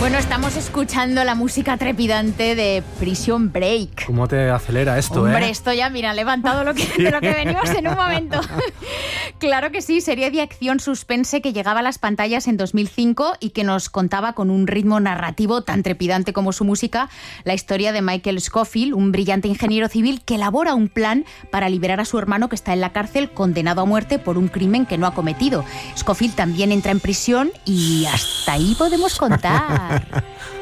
Bueno, estamos escuchando la música trepidante de Prison Break. ¿Cómo te acelera esto, Hombre, esto ya, mira, ha levantado de lo que venimos en un momento. Claro que sí, serie de acción suspense que llegaba a las pantallas en 2005 y que nos contaba con un ritmo narrativo tan trepidante como su música la historia de Michael Scofield, un brillante ingeniero civil que elabora un plan para liberar a su hermano que está en la cárcel condenado a muerte por un crimen que no ha cometido. Scofield también entra en prisión y hasta ahí podemos contar.